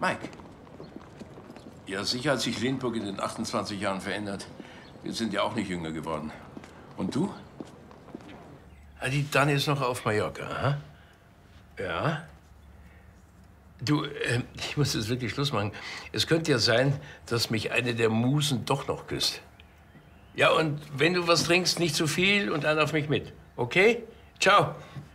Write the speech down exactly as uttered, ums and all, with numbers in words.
Mike. Ja, sicher hat sich Lindburg in den achtundzwanzig Jahren verändert. Wir sind ja auch nicht jünger geworden. Und du? Ah, die Dani ist noch auf Mallorca, ha? Ja? Du, äh, ich muss jetzt wirklich Schluss machen. Es könnte ja sein, dass mich eine der Musen doch noch küsst. Ja, und wenn du was trinkst, nicht zu viel und dann auf mich mit. Okay? Ciao.